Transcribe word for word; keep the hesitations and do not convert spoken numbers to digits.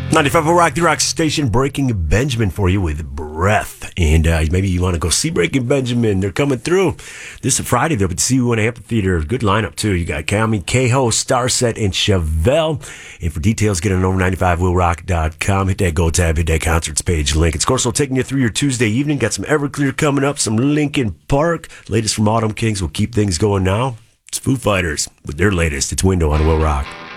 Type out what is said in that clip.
ninety-five Will Rock, the rock station, Breaking Benjamin for you with Breath. And uh, maybe you want to go see Breaking Benjamin. They're coming through this Friday. They'll be at C U N Amphitheater. Good lineup, too. You got Kami, Keho, Starset, and Chevelle. And for details, get on over ninety-five will rock dot com. Hit that Go tab, hit that concerts page link. It's, of course, we'll taking you through your Tuesday evening. Got some Everclear coming up, some Linkin Park. Latest from Autumn Kings will keep things going now. It's Foo Fighters with their latest. It's Window on Will Rock.